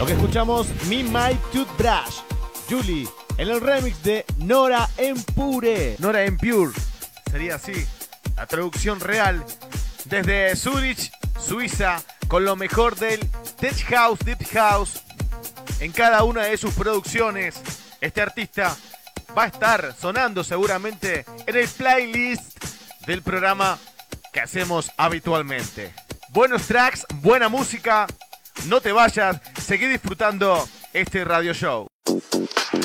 Lo que escuchamos, Me My Toothbrush, Julie, en el remix de Nora En Pure. Nora En Pure, sería así, la traducción real. Desde Zurich, Suiza, con lo mejor del Tech House, Deep House, en cada una de sus producciones. Este artista va a estar sonando seguramente en el playlist del programa que hacemos habitualmente. Buenos tracks, buena música, no te vayas, seguí disfrutando este radio show.